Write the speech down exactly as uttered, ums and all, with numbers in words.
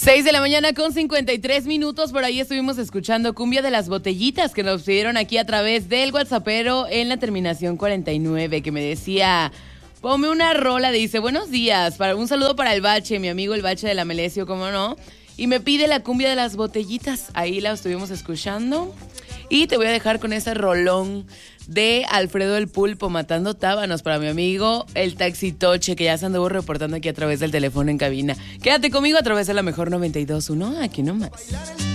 seis de la mañana con cincuenta y tres minutos. Por ahí estuvimos escuchando Cumbia de las Botellitas, que nos pidieron aquí a través del WhatsAppero en la terminación cuarenta y nueve, que me decía, ponme una rola, dice, buenos días, para, un saludo para el Bache, mi amigo el Bache de la Melesio, cómo no, y me pide la Cumbia de las Botellitas. Ahí la estuvimos escuchando. Y te voy a dejar con ese rolón de Alfredo el Pulpo, Matando Tábanos, para mi amigo el Taxitoche, que ya se anduvo reportando aquí a través del teléfono en cabina. Quédate conmigo a través de la mejor noventa y dos punto uno, aquí nomás.